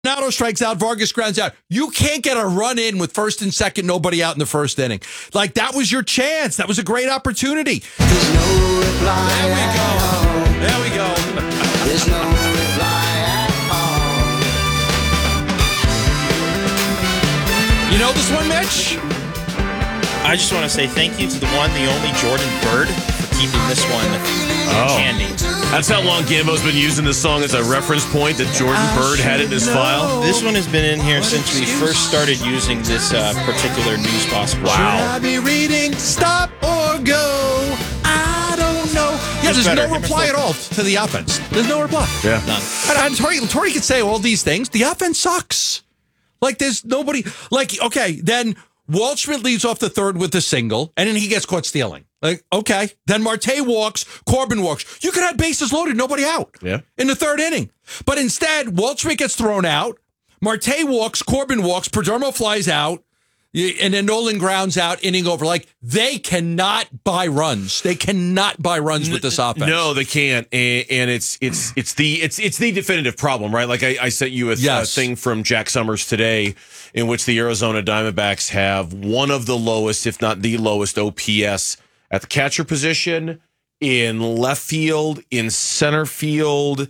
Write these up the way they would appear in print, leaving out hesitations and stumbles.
Arenado strikes out, Vargas grounds out. You can't get a run in with first and second, nobody out in the first inning. Like, that was your chance. That was a great opportunity. There's no reply. There we go. There we go. There's no reply at all. You know this one, Mitch? I just want to say thank you to the one, the only Jordan Bird for keeping this one candy. That's how long Gambo's been using this song as a reference point that Jordan Bird had in his file. This one has been in here since we first started using this particular news box. Should I be reading Stop or Go? I don't know. Yeah, there's no reply at all to the offense. There's no reply. Yeah. None. And Torey could say all these things. The offense sucks. Like, there's nobody. Like, okay, then Waldschmidt leads off the third with a single, and then he gets caught stealing. Like, okay. Then Marte walks, Corbin walks. You could have bases loaded, nobody out in the third inning. But instead, Waldschmidt gets thrown out, Marte walks, Corbin walks, Perdomo flies out, and then Nolan grounds out, inning over. Like, they cannot buy runs. They cannot buy runs with this offense. No, they can't. And it's the definitive problem, right? Like I sent you a thing from Jack Summers today in which the Arizona Diamondbacks have one of the lowest, if not the lowest, OPS at the catcher position, in left field, in center field,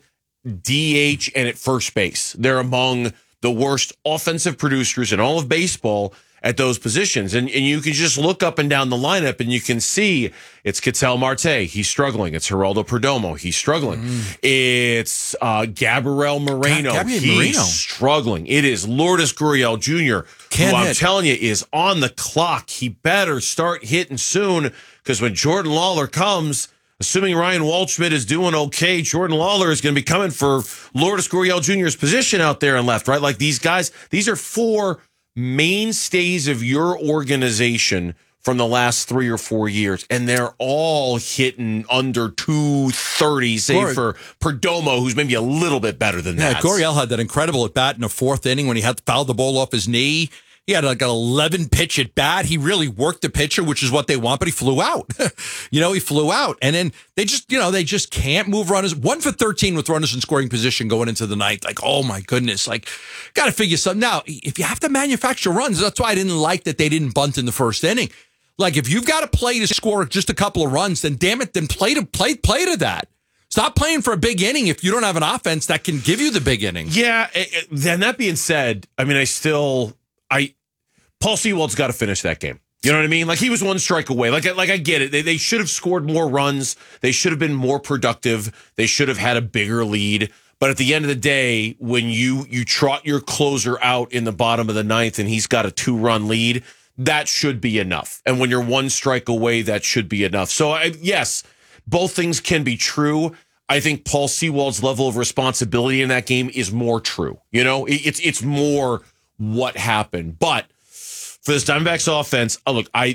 DH, and at first base. They're among the worst offensive producers in all of baseball at those positions. And you can just look up and down the lineup and you can see it's Ketel Marte. He's struggling. It's Geraldo Perdomo. He's struggling. It's Gabriel Moreno. He's struggling. It is Lourdes Gurriel Jr., who I'm telling you is on the clock. He better start hitting soon because when Jordan Lawler comes, assuming Ryan Waldschmidt is doing okay, Jordan Lawler is going to be coming for Lourdes Gurriel Jr.'s position out there and left, right? Like, these guys, these are four mainstays of your organization from the last 3 or 4 years, and they're all hitting under 230, save for Perdomo, who's maybe a little bit better than that. Gurriel had that incredible at bat in the fourth inning when he had to foul the ball off his knee. He had like an 11 pitch at bat. He really worked the pitcher, which is what they want, but he flew out. He flew out. And then they just can't move runners. 1 for 13 with runners in scoring position going into the ninth. Like, oh my goodness. Like, got to figure something out. If you have to manufacture runs, that's why I didn't like that they didn't bunt in the first inning. Like, if you've got to play to score just a couple of runs, then damn it, then play to that. Stop playing for a big inning if you don't have an offense that can give you the big inning. Yeah. Then that being said, I mean, Paul Sewald's got to finish that game. You know what I mean? Like, he was one strike away. Like I get it. They should have scored more runs. They should have been more productive. They should have had a bigger lead. But at the end of the day, when you trot your closer out in the bottom of the ninth and he's got a 2-run lead, that should be enough. And when you're one strike away, that should be enough. So, yes, both things can be true. I think Paul Sewald's level of responsibility in that game is more true. You know, it's more what happened. But for this Diamondbacks offense, look, I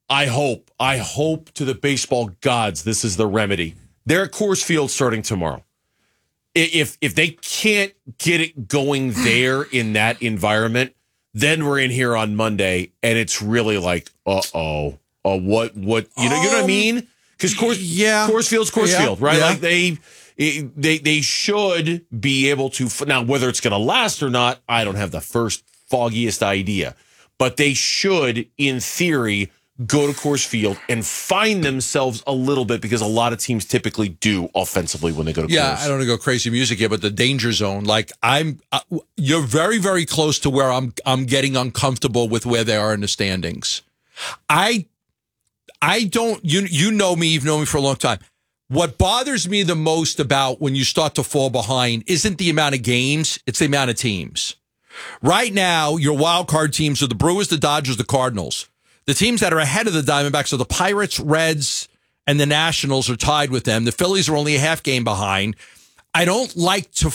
hope to the baseball gods this is the remedy. They're at Coors Field starting tomorrow. If they can't get it going there in that environment, then we're in here on Monday, and it's really like, what you know what I mean? Because Coors Field's Coors Field, right? Yeah. Like they should be able to. Now, whether it's going to last or not, I don't have the first foggiest idea. But they should, in theory, go to Coors Field and find themselves a little bit, because a lot of teams typically do offensively when they go to Coors. Yeah, I don't want to go crazy music here, but the danger zone, like you're very, very close to where I'm getting uncomfortable with where they are in the standings. I don't, you know me, you've known me for a long time. What bothers me the most about when you start to fall behind isn't the amount of games, it's the amount of teams. Right now, your wild card teams are the Brewers, the Dodgers, the Cardinals. The teams that are ahead of the Diamondbacks are the Pirates, Reds, and the Nationals are tied with them. The Phillies are only a half game behind. I don't like to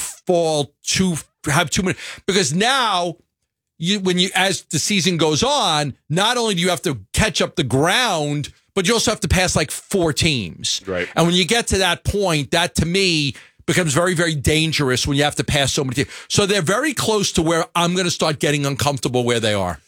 have too many, because now as the season goes on, not only do you have to catch up the ground, but you also have to pass like 4 teams. Right. And when you get to that point, that to me becomes very, very dangerous when you have to pass so many teams. So they're very close to where I'm going to start getting uncomfortable where they are.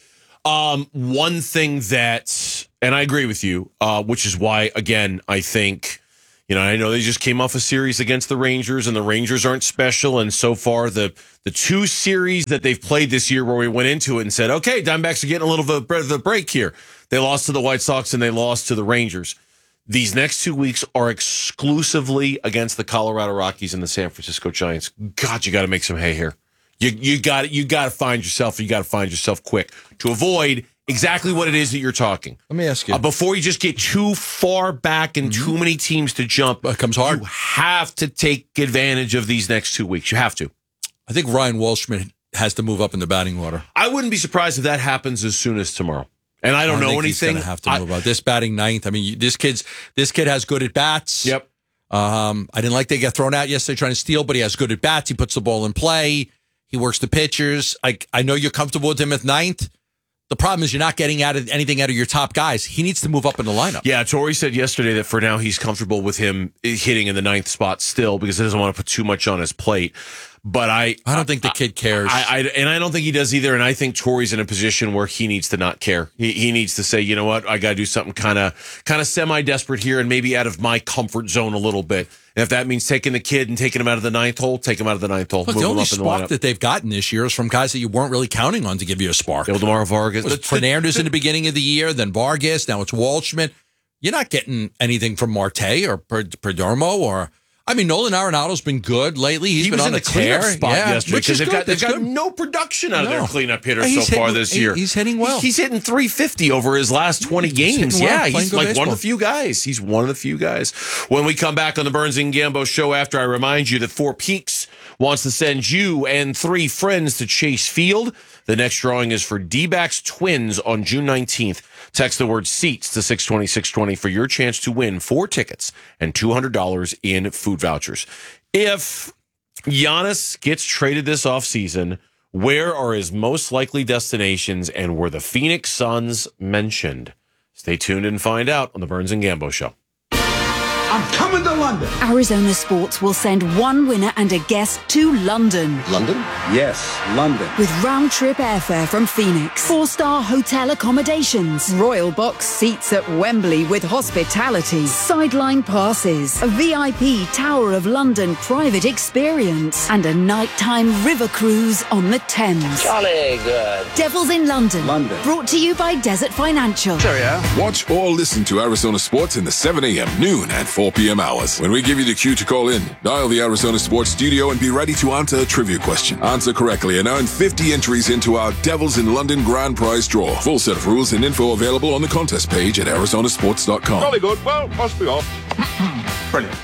One thing that, and I agree with you, which is why, again, I think I know they just came off a series against the Rangers, and the Rangers aren't special. And so far, the two series that they've played this year where we went into it and said, okay, Diamondbacks are getting a little bit of a break here. They lost to the White Sox and they lost to the Rangers. These next 2 weeks are exclusively against the Colorado Rockies and the San Francisco Giants. God, you got to make some hay here. You got to find yourself. You got to find yourself quick to avoid exactly what it is that you're talking. Let me ask you. Before you just get too far back and too many teams to jump. It comes hard. You have to take advantage of these next 2 weeks. You have to. I think Ryan Walshman has to move up in the batting order. I wouldn't be surprised if that happens as soon as tomorrow. And I don't know anything. He's going to have to move up. This batting ninth. I mean, this kid has good at bats. Yep. I didn't like they got thrown out yesterday trying to steal, but he has good at bats. He puts the ball in play. He works the pitchers. I know you're comfortable with him at ninth. The problem is you're not getting anything out of your top guys. He needs to move up in the lineup. Yeah, Torrey said yesterday that for now he's comfortable with him hitting in the ninth spot still because he doesn't want to put too much on his plate. But I don't think the kid cares. And I don't think he does either. And I think Torrey's in a position where he needs to not care. He needs to say, you know what, I got to do something kind of semi-desperate here and maybe out of my comfort zone a little bit. And if that means taking the kid and taking him out of the ninth hole, take him out of the ninth hole. Look, the only spark that they've gotten this year is from guys that you weren't really counting on to give you a spark. Ildemaro Vargas. It was Fernandez in the beginning of the year, then Vargas, now it's Walshman. You're not getting anything from Marte or Perdomo or... I mean, Nolan Arenado's been good lately. He was been on in the a cleanup spot yesterday which is good. They've got no production out of their cleanup hitter so far this year. He's hitting well. He's hitting 350 over his last 20 games. Yeah, he's like baseball. one of the few guys. He's one of the few guys. When we come back on the Burns and Gambo show, after I remind you that Four Peaks wants to send you and 3 friends to Chase Field. The next drawing is for D-backs Twins on June 19th. Text the word SEATS to 620-620 for your chance to win 4 tickets and $200 in food vouchers. If Giannis gets traded this offseason, where are his most likely destinations, and were the Phoenix Suns mentioned? Stay tuned and find out on the Burns and Gambo show. I'm coming to London. Arizona Sports will send one winner and a guest to London. London? Yes, London. With round-trip airfare from Phoenix, 4-star hotel accommodations, royal box seats at Wembley with hospitality, sideline passes, a VIP Tower of London private experience, and a nighttime river cruise on the Thames. Jolly good. Devils in London. London. Brought to you by Desert Financial. Cheerio. Watch or listen to Arizona Sports in the 7 a.m., noon, and 4 p.m. hours. When we give you the cue to call in, dial the Arizona Sports studio and be ready to answer a trivia question. Answer correctly and earn 50 entries into our Devils in London grand prize draw. Full set of rules and info available on the contest page at arizonasports.com. Jolly good. Well, must be off. Brilliant.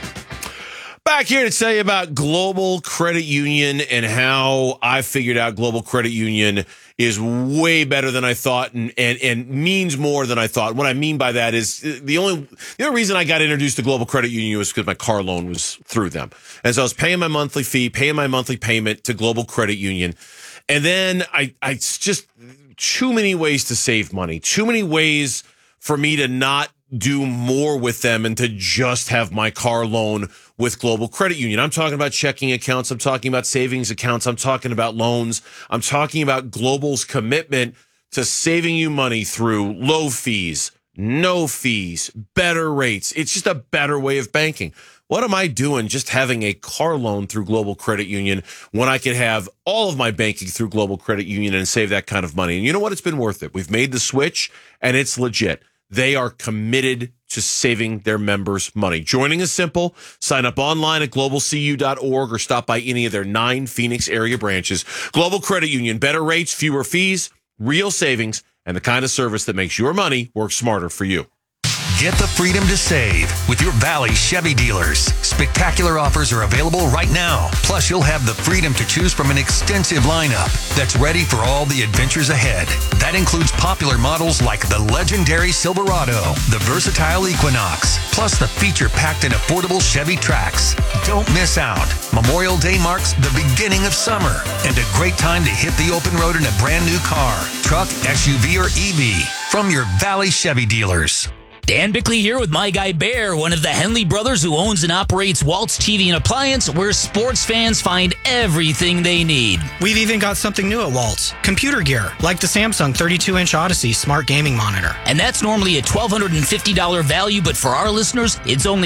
Back here to tell you about Global Credit Union and how I figured out Global Credit Union is way better than I thought and means more than I thought. What I mean by that is the only reason I got introduced to Global Credit Union was because my car loan was through them. And so I was paying my monthly fee, paying my monthly payment to Global Credit Union. And then I just too many ways to save money, too many ways for me to not do more with them and to just have my car loan with Global Credit Union. I'm talking about checking accounts. I'm talking about savings accounts. I'm talking about loans. I'm talking about Global's commitment to saving you money through low fees, no fees, better rates. It's just a better way of banking. What am I doing just having a car loan through Global Credit Union when I could have all of my banking through Global Credit Union and save that kind of money? And you know what? It's been worth it. We've made the switch and it's legit. They are committed to saving their members money. Joining is simple. Sign up online at globalcu.org or stop by any of their 9 Phoenix area branches. Global Credit Union, better rates, fewer fees, real savings, and the kind of service that makes your money work smarter for you. Get the freedom to save with your Valley Chevy dealers. Spectacular offers are available right now. Plus, you'll have the freedom to choose from an extensive lineup that's ready for all the adventures ahead. That includes popular models like the legendary Silverado, the versatile Equinox, plus the feature-packed and affordable Chevy Trax. Don't miss out. Memorial Day marks the beginning of summer and a great time to hit the open road in a brand new car, truck, SUV, or EV from your Valley Chevy dealers. Dan Bickley here with my guy Bear, one of the Henley brothers who owns and operates Waltz TV and Appliance, where sports fans find everything they need. We've even got something new at Waltz. Computer gear, like the Samsung 32-inch Odyssey smart gaming monitor. And that's normally a $1,250 value, but for our listeners, it's only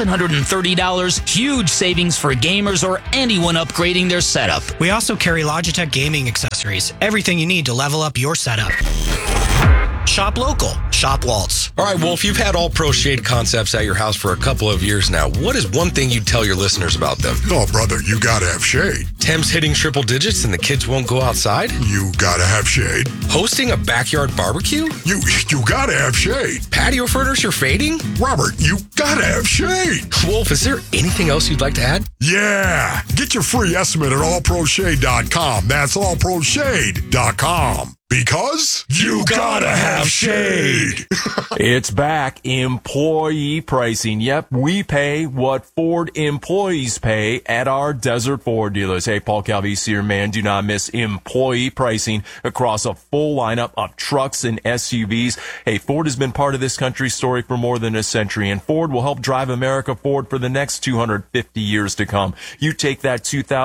$730. Huge savings for gamers or anyone upgrading their setup. We also carry Logitech gaming accessories. Everything you need to level up your setup. Shop local. Shop Waltz. All right, Wolf, you've had All Pro Shade concepts at your house for a couple of years now. What is one thing you'd tell your listeners about them? Oh, brother, you gotta have shade. Thames hitting triple digits and the kids won't go outside? You gotta have shade. Hosting a backyard barbecue? You gotta have shade. Patio furniture fading? Robert, you gotta have shade. Wolf, is there anything else you'd like to add? Yeah. Get your free estimate at allproshade.com. That's allproshade.com. Because you gotta have shade. It's back. Employee pricing. Yep, we pay what Ford employees pay at our Desert Ford dealers. Hey, Paul Calvisi here, man. Do not miss employee pricing across a full lineup of trucks and SUVs. Hey, Ford has been part of this country's story for more than a century, and Ford will help drive America forward for the next 250 years to come. You take that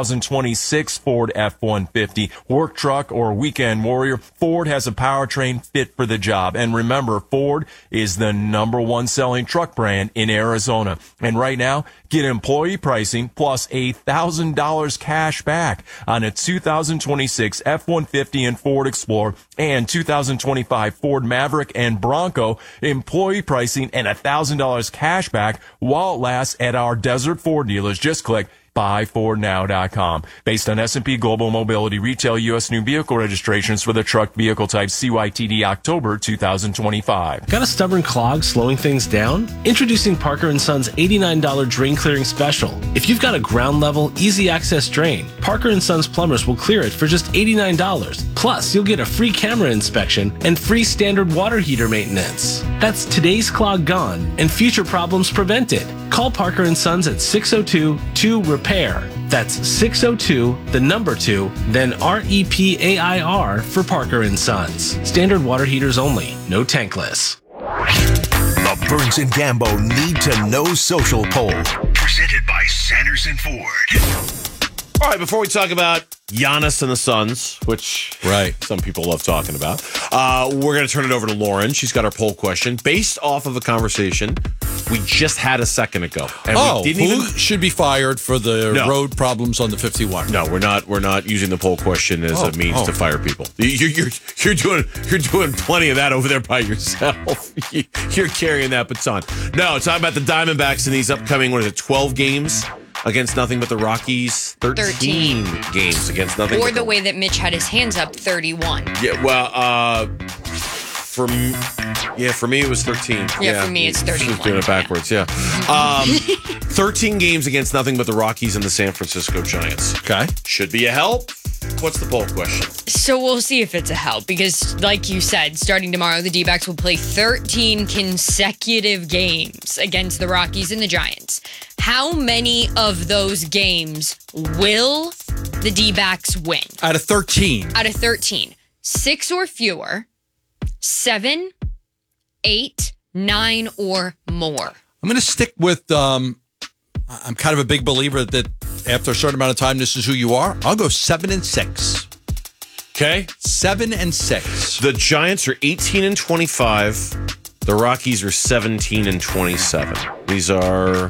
2026 Ford F-150, work truck, or weekend warrior, Ford has a powertrain fit for the job. And remember, Ford is the #1 selling truck brand in Arizona. And right now, get employee pricing plus $1,000 cash back on a 2026 F-150 and Ford Explorer and 2025 Ford Maverick and Bronco. Employee pricing and $1,000 cash back while it lasts at our Desert Ford dealers. Just click buyfordnow.com. Based on S&P Global Mobility retail U.S. new vehicle registrations for the truck vehicle type CYTD October 2025. Got a stubborn clog slowing things down? Introducing Parker & Son's $89 drain clearing special. If you've got a ground level, easy access drain, Parker & Son's plumbers will clear it for just $89. Plus, you'll get a free camera inspection and free standard water heater maintenance. That's today's clog gone and future problems prevented. Call Parker & Sons at 602-2-REPAIR. That's 602-2, then REPAIR for Parker & Sons. Standard water heaters only, no tankless. The Burns and Gambo Need to Know Social Poll. Presented by Sanderson Ford. All right, before we talk about Giannis and the Suns, which some people love talking about, we're going to turn it over to Lauren. She's got our poll question based off of a conversation we just had a second ago. And who should be fired for the road problems on the 51? No, we're not using the poll question as a means to fire people. You're doing plenty of that over there by yourself. You're carrying that baton. No, talking about the Diamondbacks in these upcoming 12 games against nothing but the Rockies. 13 games against nothing. Or the way that Mitch had his hands up, 31. Yeah, well, for me it was 13. Yeah, for me it's 31. Just doing it backwards, yeah. 13 games against nothing but the Rockies and the San Francisco Giants. Okay. Should be a help. What's the poll question? So we'll see if it's a help because, like you said, starting tomorrow, the D-backs will play 13 consecutive games against the Rockies and the Giants. How many of those games will the D-backs win? Out of 13. Out of 13. 6 or fewer, 7, 8, 9, or more. I'm going to stick with, I'm kind of a big believer that after a certain amount of time, this is who you are. I'll go 7 and 6. Okay. 7 and 6. The Giants are 18 and 25. The Rockies are 17 and 27. These are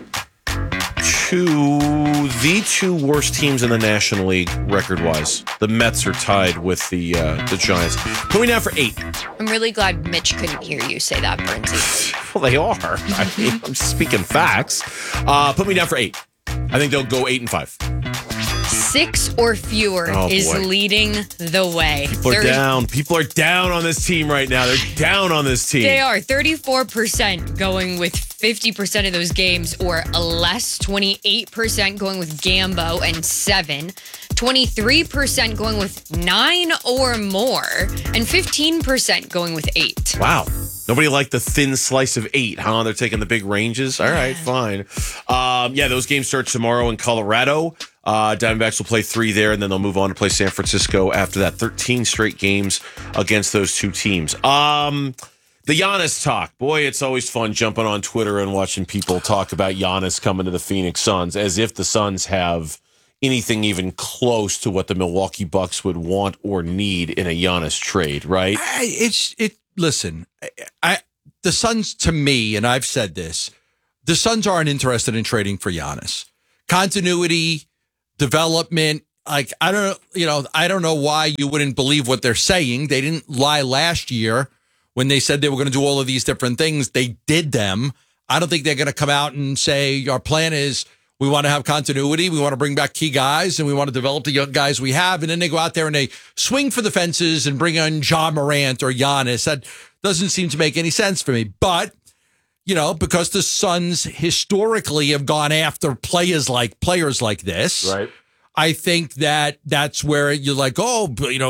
the two worst teams in the National League record-wise. The Mets are tied with the Giants. Put me down for 8. I'm really glad Mitch couldn't hear you say that, Bernsey. Well, they are. I mean, I'm speaking facts. Put me down for 8. I think they'll go 8 and 5. 6 or fewer is leading the way. People are down. People are down on this team right now. They're down on this team. They are. 34% going with 50% of those games or less. 28% going with Gambo and 7. 23% going with 9 or more. And 15% going with 8. Wow. Nobody liked the thin slice of 8, huh? They're taking the big ranges. All right, fine. Those games start tomorrow in Colorado. Diamondbacks will play 3 there, and then they'll move on to play San Francisco after that. 13 straight games against those two teams. The Giannis talk. Boy, it's always fun jumping on Twitter and watching people talk about Giannis coming to the Phoenix Suns as if the Suns have anything even close to what the Milwaukee Bucks would want or need in a Giannis trade, right? Listen, the Suns, to me, and I've said this, the Suns aren't interested in trading for Giannis. Continuity, development, like I don't know why you wouldn't believe what they're saying. They didn't lie last year when they said they were going to do all of these different things. They did them. I don't think they're going to come out and say our plan is we want to have continuity, we want to bring back key guys, and we want to develop the young guys we have. And then they go out there and they swing for the fences and bring in Ja Morant or Giannis. That doesn't seem to make any sense for me. But because the Suns historically have gone after players like this, right? I think that's where you're like, they'll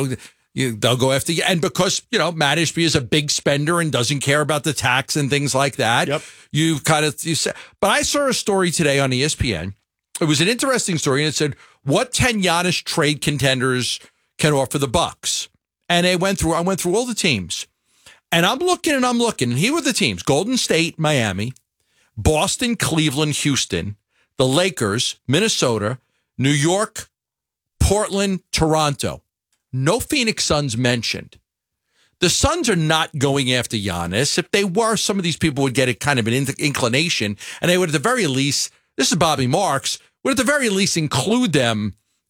go after you. And because, Matt Ishbia is a big spender and doesn't care about the tax and things like that. Yep. You say, but I saw a story today on ESPN. It was an interesting story, and it said, what 10 Giannis trade contenders can offer the Bucks? And I went through all the teams. And I'm looking, and here were the teams: Golden State, Miami, Boston, Cleveland, Houston, the Lakers, Minnesota, New York, Portland, Toronto. No Phoenix Suns mentioned. The Suns are not going after Giannis. If they were, some of these people would get a kind of an inclination, and they would at the very least, this is Bobby Marks, would at the very least include them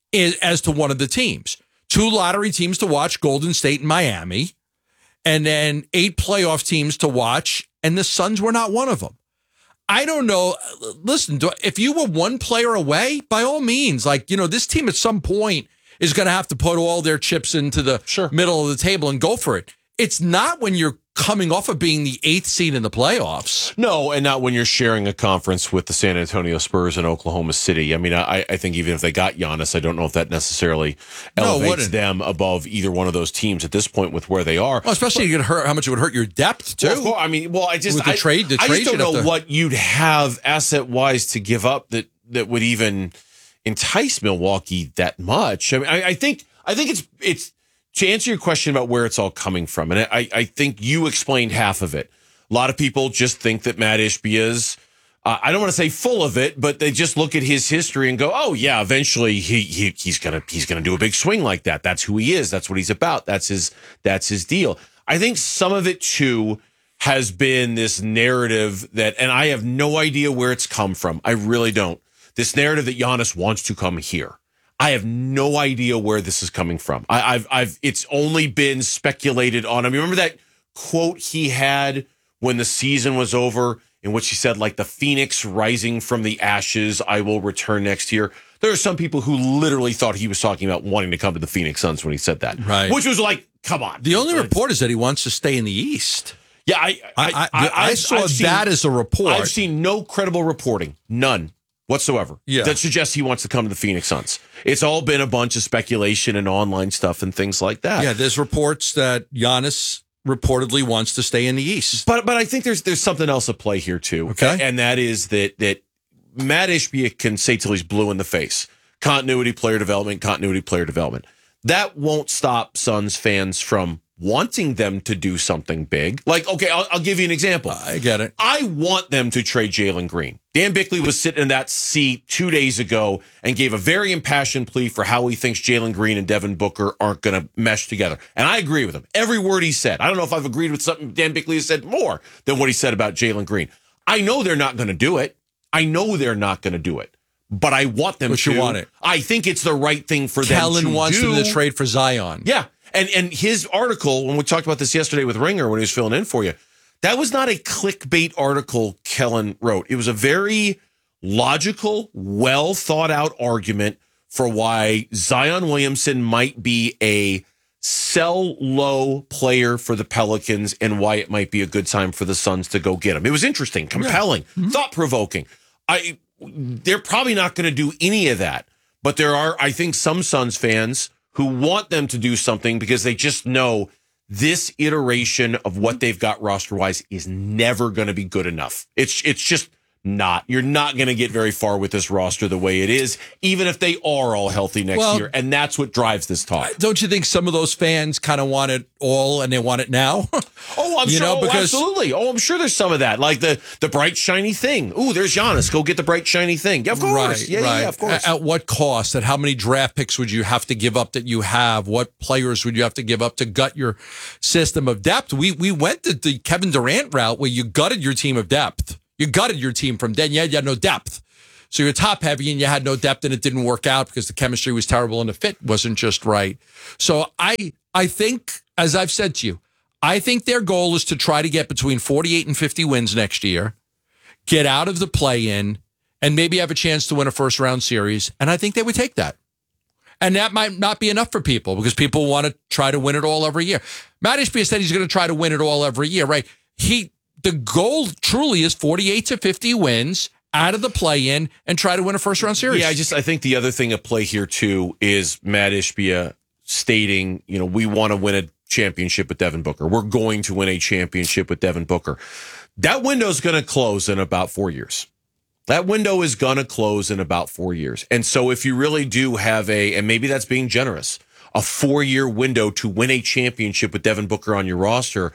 as to one of the teams. 2 lottery teams to watch, Golden State and Miami, and then 8 playoff teams to watch, and the Suns were not one of them. I don't know. Listen, if you were one player away, by all means, this team at some point is going to have to put all their chips into the middle of the table and go for it. It's not when you're coming off of being the 8th seed in the playoffs. No, and not when you're sharing a conference with the San Antonio Spurs and Oklahoma City. I mean, I think even if they got Giannis, I don't know if that necessarily elevates them above either one of those teams at this point with where they are. Well, especially how much it would hurt your depth, too. Well, I mean, I just don't know what you'd have asset-wise to give up that would even entice Milwaukee that much. I mean, I think it's to answer your question about where it's all coming from, and I think you explained half of it. A lot of people just think that Matt Ishbia's, I don't want to say full of it, but they just look at his history and go, oh yeah, eventually he's gonna do a big swing like that. That's who he is. That's what he's about. That's his deal. I think some of it too has been this narrative that, and I have no idea where it's come from. I really don't. This narrative that Giannis wants to come here. I have no idea where this is coming from. It's only been speculated on. I mean, remember that quote he had when the season was over, in which he said, like, the phoenix rising from the ashes, I will return next year. There are some people who literally thought he was talking about wanting to come to the Phoenix Suns when he said that. Right. Which was like, come on. The only report is that he wants to stay in the East. Yeah, I saw that as a report. I've seen no credible reporting. None. Whatsoever. Yeah. That suggests he wants to come to the Phoenix Suns. It's all been a bunch of speculation and online stuff and things like that. Yeah, there's reports that Giannis reportedly wants to stay in the East. But I think there's something else at play here too. Okay. And that is that Matt Ishbia can say till he's blue in the face. Continuity, player development, continuity, player development. That won't stop Suns fans from wanting them to do something big. Like, okay, I'll give you an example. I get it. I want them to trade Jalen Green. Dan Bickley was sitting in that seat 2 days ago and gave a very impassioned plea for how he thinks Jalen Green and Devin Booker aren't going to mesh together. And I agree with him. Every word he said. I don't know if I've agreed with something Dan Bickley has said more than what he said about Jalen Green. I know they're not going to do it. But I want them to. You want it. I think it's the right thing for them to do. Kellen wants them to trade for Zion. Yeah. And his article, when we talked about this yesterday with Ringer when he was filling in for you, that was not a clickbait article Kellen wrote. It was a very logical, well thought out argument for why Zion Williamson might be a sell low player for the Pelicans and why it might be a good time for the Suns to go get him. It was interesting, compelling, thought provoking. They're probably not going to do any of that, but there are, I think, some Suns fans who want them to do something because they just know this iteration of what they've got roster-wise is never going to be good enough. It's just not. You're not going to get very far with this roster the way it is, even if they are all healthy next year. And that's what drives this talk. Don't you think some of those fans kind of want it all and they want it now? Oh, I'm sure. Absolutely. Oh, I'm sure there's some of that. Like the bright, shiny thing. Ooh, there's Giannis. Go get the bright, shiny thing. Yeah, of course. Right, yeah, of course. At what cost? At how many draft picks would you have to give up that you have? What players would you have to give up to gut your system of depth? We went the Kevin Durant route where you gutted your team of depth. You gutted your team from then. You had no depth. So you're top heavy and you had no depth and it didn't work out because the chemistry was terrible and the fit wasn't just right. So I think, as I've said to you, I think their goal is to try to get between 48 and 50 wins next year, get out of the play-in, and maybe have a chance to win a first-round series. And I think they would take that. And that might not be enough for people because people want to try to win it all every year. Matt Ishbia said he's going to try to win it all every year, right? The goal truly is 48 to 50 wins out of the play-in and try to win a first-round series. Yeah, I think the other thing at play here, too, is Matt Ishbia stating, we want to win a championship with Devin Booker. We're going to win a championship with Devin Booker. That window is going to close in about 4 years. That window is going to close in about 4 years. And so if you really do have and maybe that's being generous, a 4-year window to win a championship with Devin Booker on your roster,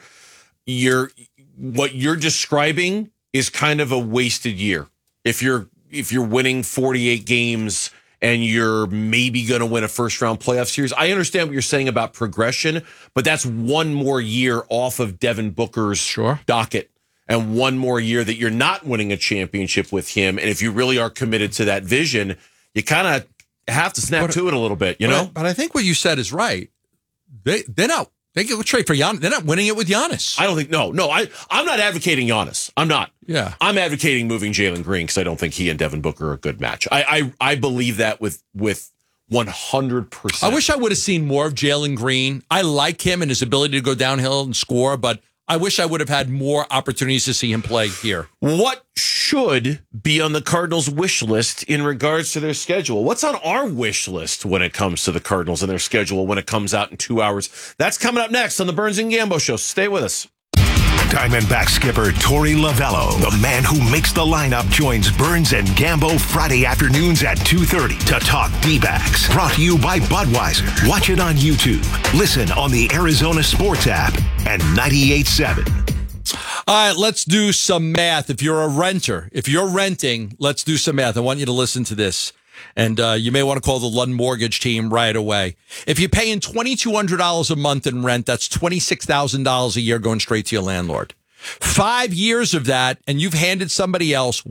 what you're describing is kind of a wasted year. If you're winning 48 games and you're maybe going to win a first-round playoff series. I understand what you're saying about progression, but that's one more year off of Devin Booker's docket and one more year that you're not winning a championship with him. And if you really are committed to that vision, you kind of have to snap to it a little bit, you know? But I think what you said is right. They're not. They get a trade for Giannis. They're not winning it with Giannis. I don't think. No. I'm not advocating Giannis. I'm not. Yeah. I'm advocating moving Jalen Green because I don't think he and Devin Booker are a good match. I believe that with 100%. I wish I would have seen more of Jalen Green. I like him and his ability to go downhill and score, but I wish I would have had more opportunities to see him play here. What should be on the Cardinals' wish list in regards to their schedule? What's on our wish list when it comes to the Cardinals and their schedule when it comes out in 2 hours? That's coming up next on the Burns and Gambo Show. Stay with us. Diamondback skipper Torey Lovello, the man who makes the lineup, joins Burns and Gambo Friday afternoons at 2:30 to talk D-backs. Brought to you by Budweiser. Watch it on YouTube. Listen on the Arizona Sports app and 98.7. All right, let's do some math. If you're a renter, if you're renting, let's do some math. I want you to listen to this. And you may want to call the Lund Mortgage team right away. If you're paying $2,200 a month in rent, that's $26,000 a year going straight to your landlord. 5 years of that, and you've handed somebody else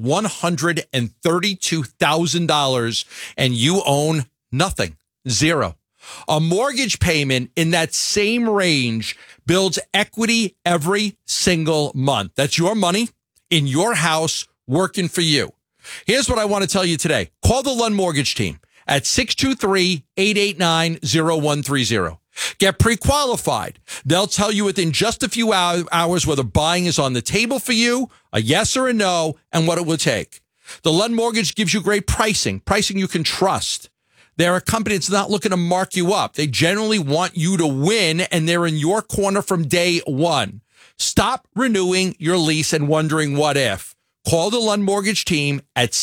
$132,000, and you own nothing, zero. A mortgage payment in that same range builds equity every single month. That's your money in your house working for you. Here's what I want to tell you today. Call the Lund Mortgage team at 623-889-0130. Get pre-qualified. They'll tell you within just a few hours whether buying is on the table for you, a yes or a no, and what it will take. The Lund Mortgage gives you great pricing you can trust. They're a company that's not looking to mark you up. They generally want you to win, and they're in your corner from day one. Stop renewing your lease and wondering what if. Call the Lund Mortgage team at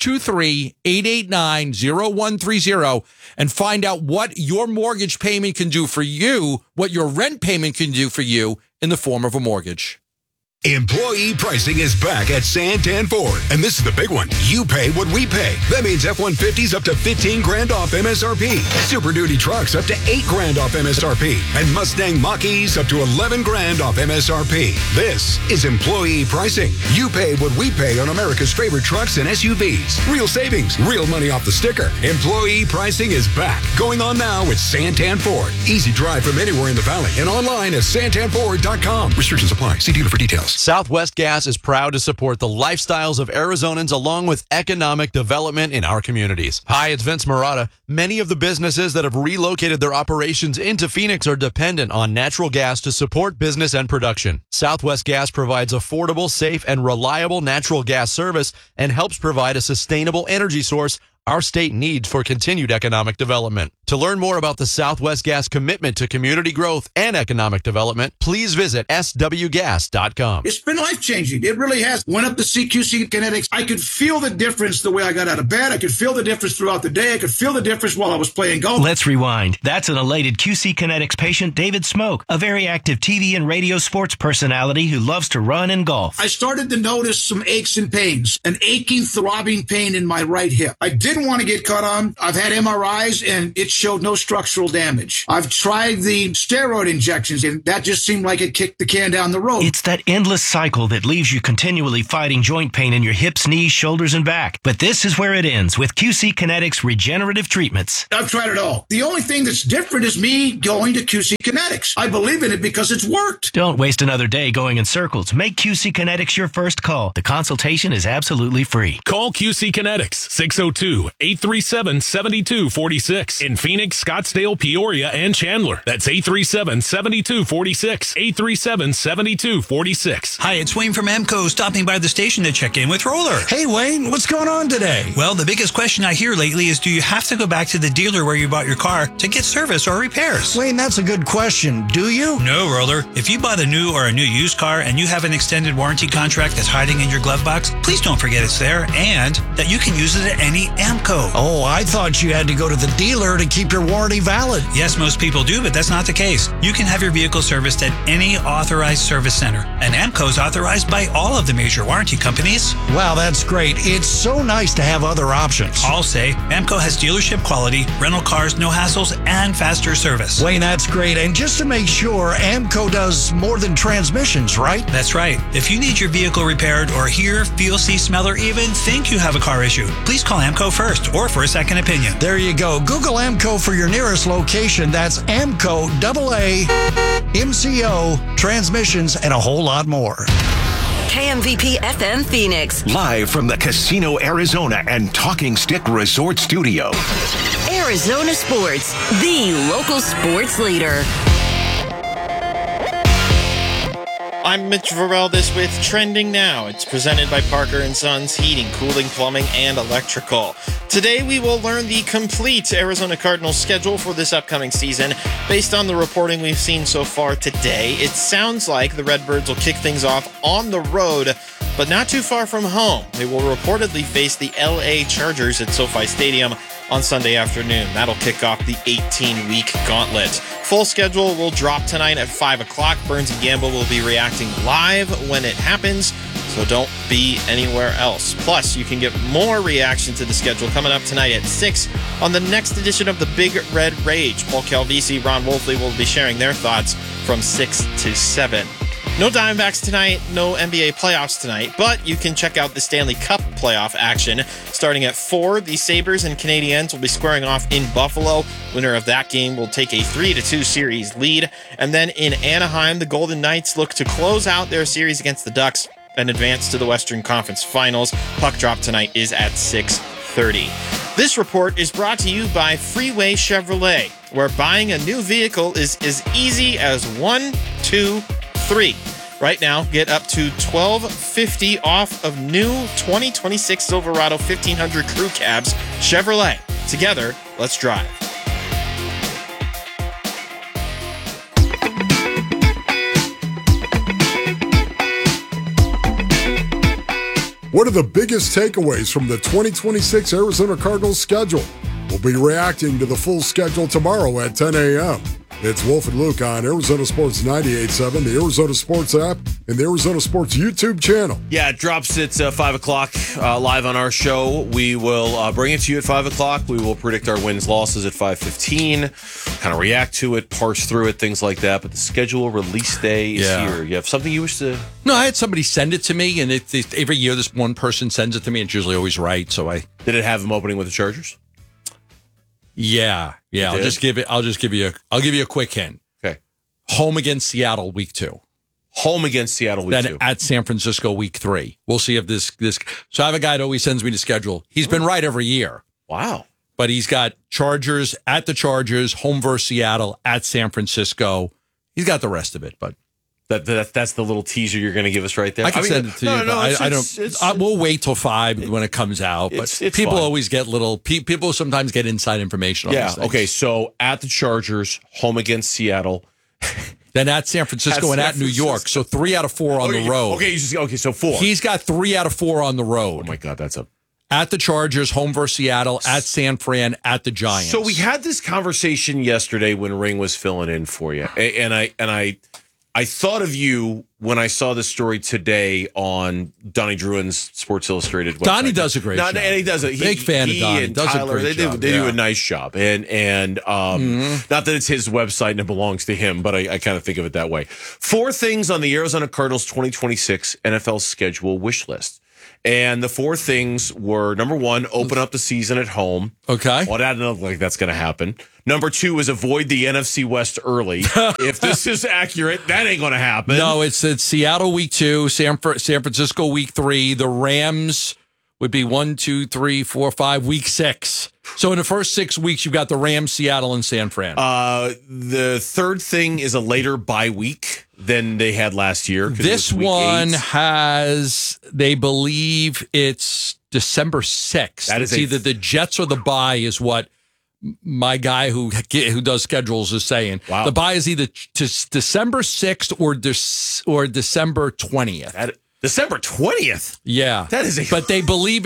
623-889-0130 and find out what your mortgage payment can do for you, what your rent payment can do for you in the form of a mortgage. Employee pricing is back at Santan Ford, and this is the big one. You pay what we pay. That means F-150s up to $15,000 off MSRP, Super Duty trucks up to $8,000 off MSRP, and Mustang Mach-E's up to $11,000 off MSRP. This is employee pricing. You pay what we pay on America's favorite trucks and SUVs. Real savings, real money off the sticker. Employee pricing is back. Going on now with Santan Ford. Easy drive from anywhere in the valley and online at santanford.com. Restrictions apply. See dealer for details. Southwest Gas is proud to support the lifestyles of Arizonans along with economic development in our communities. Hi, it's Vince Marotta. Many of the businesses that have relocated their operations into Phoenix are dependent on natural gas to support business and production. Southwest Gas provides affordable, safe, and reliable natural gas service and helps provide a sustainable energy source our state needs for continued economic development. To learn more about the Southwest Gas commitment to community growth and economic development, please visit swgas.com. It's been life-changing. It really has. Went up to QC Kinetics. I could feel the difference the way I got out of bed. I could feel the difference throughout the day. I could feel the difference while I was playing golf. Let's rewind. That's an elated QC Kinetics patient, David Smoke, a very active TV and radio sports personality who loves to run and golf. I started to notice some aches and pains, an aching, throbbing pain in my right hip. I didn't want to get cut on. I've had MRIs, and it showed no structural damage. I've tried the steroid injections, and that just seemed like it kicked the can down the road. It's that endless cycle that leaves you continually fighting joint pain in your hips, knees, shoulders, and back. But this is where it ends with QC Kinetics regenerative treatments. I've tried it all. The only thing that's different is me going to QC Kinetics. I believe in it because it's worked. Don't waste another day going in circles. Make QC Kinetics your first call. The consultation is absolutely free. Call QC Kinetics 602-837-7246 in Phoenix, Scottsdale, Peoria, and Chandler. That's 837-7246. 837-7246. Hi, it's Wayne from AMCO stopping by the station to check in with Roller. Hey, Wayne, what's going on today? Well, the biggest question I hear lately is, do you have to go back to the dealer where you bought your car to get service or repairs? Wayne, that's a good question. Do you? No, Roller. If you bought a new or a new used car and you have an extended warranty contract that's hiding in your glove box, please don't forget it's there and that you can use it at any AMCO. Oh, I thought you had to go to the dealer to keep your warranty valid. Yes, most people do, but that's not the case. You can have your vehicle serviced at any authorized service center, and AMCO is authorized by all of the major warranty companies. Wow, that's great. It's so nice to have other options. I'll say AMCO has dealership quality, rental cars, no hassles, and faster service. Wayne, that's great. And just to make sure, AMCO does more than transmissions, right? That's right. If you need your vehicle repaired or hear, feel, see, smell, or even think you have a car issue, please call AMCO first or for a second opinion. There you go. Google AMCO for your nearest location. That's AMCO, AA, MCO, transmissions, and a whole lot more. KMVP FM Phoenix. Live from the Casino Arizona and Talking Stick Resort Studio. Arizona Sports, the local sports leader. I'm Mitch Vareldes with Trending Now. It's presented by Parker & Sons Heating, Cooling, Plumbing, and Electrical. Today we will learn the complete Arizona Cardinals schedule for this upcoming season. Based on the reporting we've seen so far today, it sounds like the Redbirds will kick things off on the road, but not too far from home. They will reportedly face the LA Chargers at SoFi Stadium on Sunday afternoon. That'll kick off the 18-week gauntlet. Full schedule will drop tonight at 5 o'clock. Burns and Gamble will be reacting live when it happens, so don't be anywhere else. Plus, you can get more reaction to the schedule coming up tonight at 6 on the next edition of the Big Red Rage. Paul Calvisi, Ron Wolfley will be sharing their thoughts from 6 to 7. No Diamondbacks tonight, no NBA playoffs tonight, but you can check out the Stanley Cup playoff action. Starting at 4, the Sabres and Canadiens will be squaring off in Buffalo. Winner of that game will take a 3-2 series lead. And then in Anaheim, the Golden Knights look to close out their series against the Ducks and advance to the Western Conference Finals. Puck drop tonight is at 6:30. This report is brought to you by Freeway Chevrolet, where buying a new vehicle is as easy as 1, 2, 3. Right now, get up to $1,250 off of new 2026 Silverado 1500 Crew Cabs. Chevrolet. Together, let's drive. What are the biggest takeaways from the 2026 Arizona Cardinals schedule? We'll be reacting to the full schedule tomorrow at 10 a.m. It's Wolf and Luke on Arizona Sports 98.7, the Arizona Sports app, and the Arizona Sports YouTube channel. Yeah, it drops at 5 o'clock live on our show. We will bring it to you at 5 o'clock. We will predict our wins, losses at 5:15, kind of react to it, parse through it, things like that. But the schedule release day is here. You have something you wish to... No, I had somebody send it to me, and every year this one person sends it to me, and it's usually always right. So Did it have them opening with the Chargers? Yeah. I'll give you a quick hint. Okay. Home against Seattle week 2. Home against Seattle week 2. Then at San Francisco week 3. We'll see if this. So I have a guy that always sends me the schedule. He's been right every year. Wow. But he's got Chargers at the Chargers, home versus Seattle at San Francisco. He's got the rest of it, but That's the little teaser you're going to give us right there. I can send it to you. No, I don't. We'll wait till 5 when it comes out. But people fine. always get people sometimes get inside information on these things. Okay. So at the Chargers, home against Seattle. Then at San Francisco and at New York. So 3 out of 4 on the road. Okay. So 4. He's got 3 out of 4 on the road. Oh my God, that's at the Chargers, home versus Seattle, at San Fran, at the Giants. So we had this conversation yesterday when Ring was filling in for you, and I thought of you when I saw this story today on Donnie Druin's Sports Illustrated website. Donnie does a great job. And he does a big fan of Donnie. And does Tyler, a great job. They do a nice job, and not that it's his website and it belongs to him, but I kind of think of it that way. 4 things on the Arizona Cardinals 2026 NFL schedule wish list. And the 4 things were, number 1, open up the season at home. Okay. Well, that doesn't look like that's going to happen. Number 2 is avoid the NFC West early. If this is accurate, that ain't going to happen. No, it's Seattle week 2, San Francisco week 3. The Rams would be 1, 2, 3, 4, 5, week 6. So in the first 6 weeks, you've got the Rams, Seattle, and San Fran. The third thing is a later bye week than they had last year. This one has, they believe it's December 6th. That is it's either the Jets or the bye is what my guy who does schedules is saying. Wow. The bye is either December 6th or December 20th. December 20th? Yeah. That is but they believe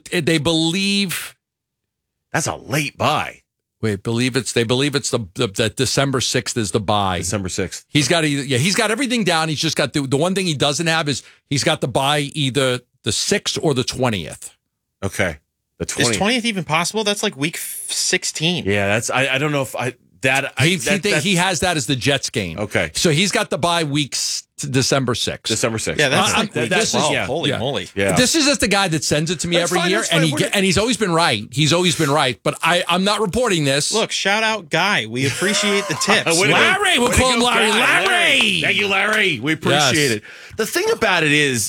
that's a late bye. They believe it's the December 6th is the bye. December 6th. He's got everything down. He's just got the one thing he doesn't have is he's got the bye either the 6th or the 20th. Okay. The 20th. Is 20th even possible? That's like week 16. Yeah, that's I don't know if he has that as the Jets game. Okay. So he's got the bye weeks to December 6th. December 6th. Yeah, that's holy yeah. moly. Yeah. This is just the guy that sends it to me every year, and he's always been right. He's always been right, but I'm not reporting this. Look, shout out Guy. We appreciate the tips. Larry, we'll call him Larry. Larry. Thank you, Larry. We appreciate it. The thing about it is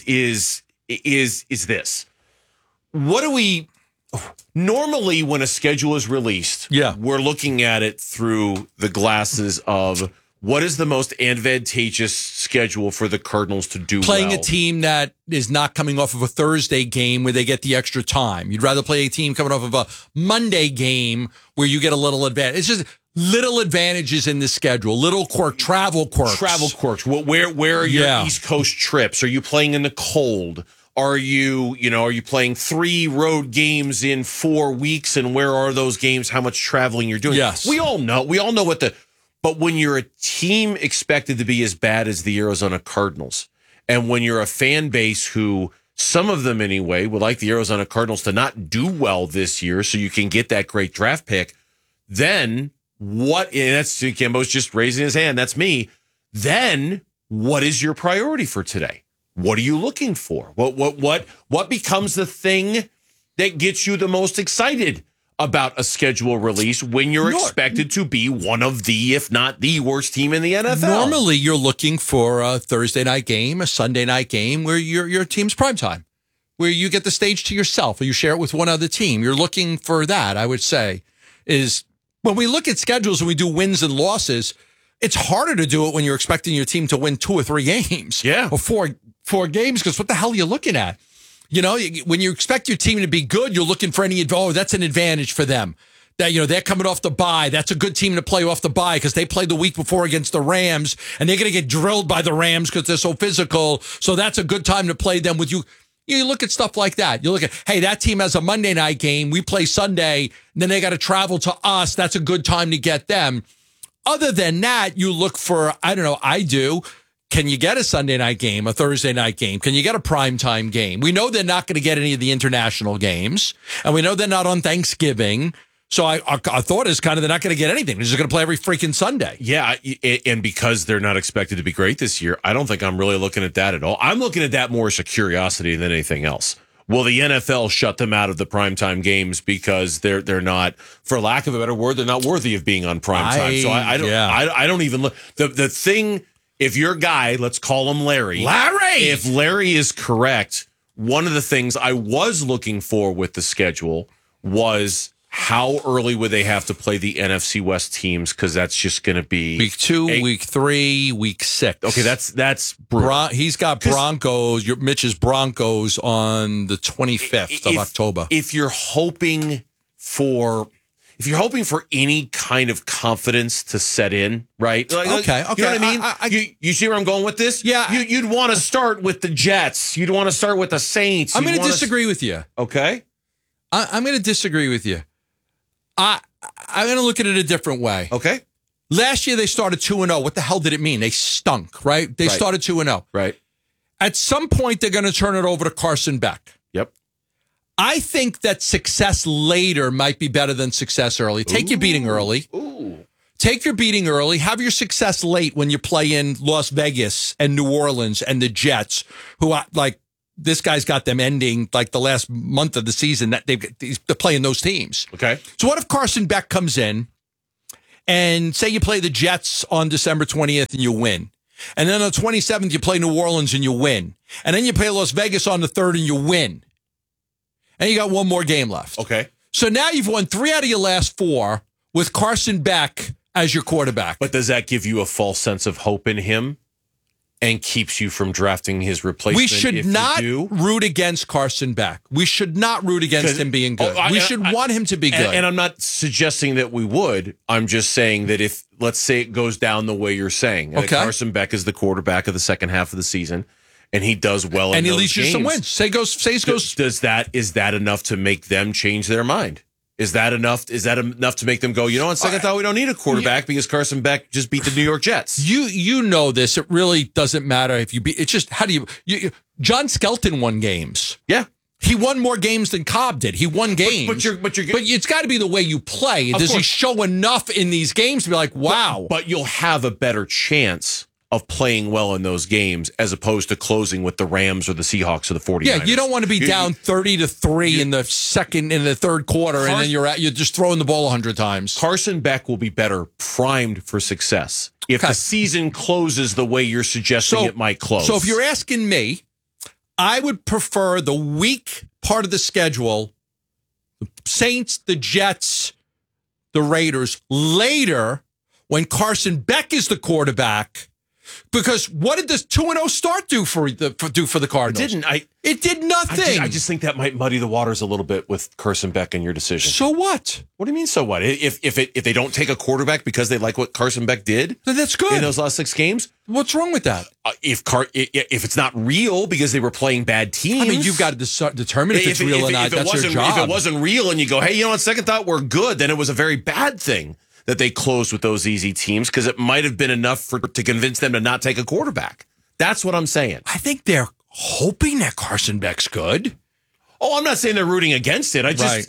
this. What do we normally when a schedule is released? Yeah, we're looking at it through the glasses of what is the most advantageous schedule for the Cardinals to do playing well? A team that is not coming off of a Thursday game where they get the extra time. You'd rather play a team coming off of a Monday game where you get a little advantage. It's just little advantages in the schedule, little travel quirks. Where are your East Coast trips? Are you playing in the cold? Are you playing 3 road games in 4 weeks? And where are those games? How much traveling you're doing? Yes. We all know but when you're a team expected to be as bad as the Arizona Cardinals, and when you're a fan base who, some of them anyway, would like the Arizona Cardinals to not do well this year so you can get that great draft pick, then what? And that's Kimbo's just raising his hand. That's me. Then what is your priority for today? What are you looking for? What becomes the thing that gets you the most excited about a schedule release when you're expected to be one of the, if not the worst team in the NFL? Normally, you're looking for a Thursday night game, a Sunday night game where your team's primetime, where you get the stage to yourself or you share it with one other team. You're looking for that, I would say, is when we look at schedules and we do wins and losses, it's harder to do it when you're expecting your team to win 2 or 3 games. Yeah. Or four games, because what the hell are you looking at? You know, when you expect your team to be good, you're looking for that's an advantage for them. That, they're coming off the bye. That's a good team to play off the bye because they played the week before against the Rams, and they're going to get drilled by the Rams because they're so physical. So that's a good time to play them with you. You look at stuff like that. You look at, hey, that team has a Monday night game. We play Sunday, and then they got to travel to us. That's a good time to get them. Other than that, you look for, I do. Can you get a Sunday night game, a Thursday night game? Can you get a primetime game? We know they're not going to get any of the international games, and we know they're not on Thanksgiving. So our thought is kind of they're not going to get anything. They're just going to play every freaking Sunday. Yeah, and because they're not expected to be great this year, I don't think I'm really looking at that at all. I'm looking at that more as a curiosity than anything else. Will the NFL shut them out of the primetime games because they're not, for lack of a better word, they're not worthy of being on primetime? So I don't even look. The thing, if your guy, let's call him Larry. If Larry is correct, one of the things I was looking for with the schedule was how early would they have to play the NFC West teams? Because that's just going to be week 2, week 3, week 6. Okay, that's brutal. He's got Broncos. Mitch's Broncos on the 25th of October. If you're hoping for any kind of confidence to set in, right? Okay. You know what I mean? You see where I'm going with this? Yeah. You'd want to start with the Jets. You'd want to start with the Saints. I'm going to disagree with you. Okay. I'm going to disagree with you. I'm going to look at it a different way. Okay. Last year, they started 2-0. What the hell did it mean? They stunk, right? They started 2-0. Right. At some point, they're going to turn it over to Carson Beck. Yep. I think that success later might be better than success early. Take your beating early. Take your beating early. Have your success late when you play in Las Vegas and New Orleans and the Jets, who this guy's got them ending like the last month of the season that they're playing those teams. Okay. So what if Carson Beck comes in and say you play the Jets on December 20th and you win? And then on the 27th, you play New Orleans and you win. And then you play Las Vegas on the 3rd and you win. And you got one more game left. Okay. So now you've won 3 out of your last 4 with Carson Beck as your quarterback. But does that give you a false sense of hope in him and keeps you from drafting his replacement? We should not root against Carson Beck. We should not root against him being good. We should want him to be good. And I'm not suggesting that we would. I'm just saying that if, let's say it goes down the way you're saying, and Carson Beck is the quarterback of the second half of the season, and he does well in those games. And he leads you some wins. Is that enough to make them change their mind? Is that enough to make them go, on second thought, we don't need a quarterback because Carson Beck just beat the New York Jets? You know this. It really doesn't matter if you beat. It's just, how do you John Skelton won games. Yeah. He won more games than Cobb did. He won games. But it's got to be the way you play. Does he show enough in these games to be like, wow? But you'll have a better chance of playing well in those games as opposed to closing with the Rams or the Seahawks or the 49ers. Yeah, you don't want to be down 30-3 in the third quarter, and then you're just throwing the ball 100 times. Carson Beck will be better primed for success if the season closes the way you're suggesting it might close. So if you're asking me, I would prefer the weak part of the schedule, the Saints, the Jets, the Raiders, later when Carson Beck is the quarterback. Because what did this 2-0 start do for the Cardinals? It did nothing. I just think that might muddy the waters a little bit with Carson Beck and your decision. So what? What do you mean, so what? If they don't take a quarterback because they like what Carson Beck did, then that's good in those last 6 games. What's wrong with that? If it's not real because they were playing bad teams, I mean, you've got to determine if it's real or not. That's your job. If it wasn't real and you go, hey, on second thought, we're good, then it was a very bad thing that they closed with those easy teams because it might have been enough to convince them to not take a quarterback. That's what I'm saying. I think they're hoping that Carson Beck's good. Oh, I'm not saying they're rooting against it. I just